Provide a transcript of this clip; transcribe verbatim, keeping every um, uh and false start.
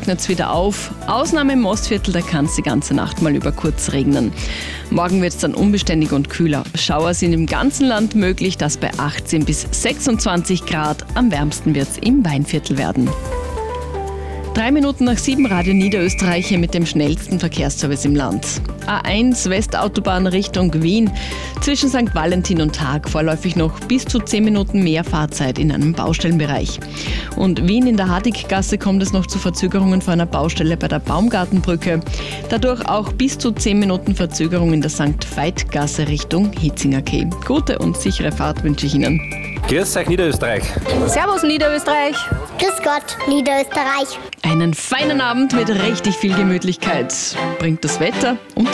trocknet es wieder auf. Ausnahme im Mostviertel, da kann es die ganze Nacht mal über kurz regnen. Morgen wird es dann unbeständig und kühler. Schauer sind im ganzen Land möglich, das bei achtzehn bis sechsundzwanzig Grad. Am wärmsten wird es im Weinviertel werden. Drei Minuten nach sieben, Radio Niederösterreich hier mit dem schnellsten Verkehrsservice im Land. A eins Westautobahn Richtung Wien. Zwischen Sankt Valentin und Haag vorläufig noch bis zu zehn Minuten mehr Fahrzeit in einem Baustellenbereich. Und Wien in der Hardiggasse kommt es noch zu Verzögerungen vor einer Baustelle bei der Baumgartenbrücke. Dadurch auch bis zu zehn Minuten Verzögerung in der Sankt Veit-Gasse Richtung Hitzinger Quai. Gute und sichere Fahrt wünsche ich Ihnen. Grüß euch Niederösterreich. Servus Niederösterreich. Grüß Gott, Niederösterreich. Einen feinen Abend mit richtig viel Gemütlichkeit bringt das Wetter und